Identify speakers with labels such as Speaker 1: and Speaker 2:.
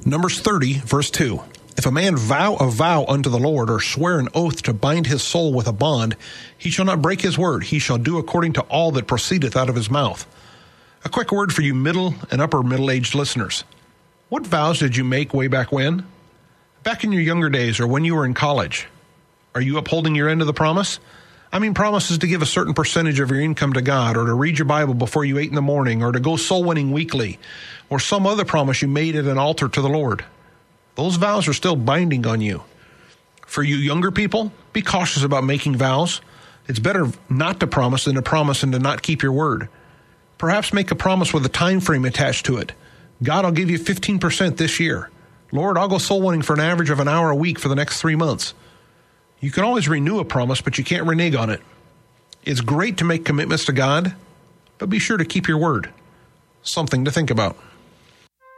Speaker 1: Numbers 30, verse 2. If a man vow a vow unto the Lord, or swear an oath to bind his soul with a bond, he shall not break his word. He shall do according to all that proceedeth out of his mouth. A quick word for you middle and upper middle-aged listeners. What vows did you make way back when? Back in your younger days or when you were in college? Are you upholding your end of the promise? I mean, promises to give a certain percentage of your income to God, or to read your Bible before you ate in the morning, or to go soul winning weekly, or some other promise you made at an altar to the Lord. Those vows are still binding on you. For you younger people, be cautious about making vows. It's better not to promise than to promise and to not keep your word. Perhaps make a promise with a time frame attached to it. God, I'll give you 15% this year. Lord, I'll go soul winning for an average of an hour a week for the next 3 months. You can always renew a promise, but you can't renege on it. It's great to make commitments to God, but be sure to keep your word. Something to think about.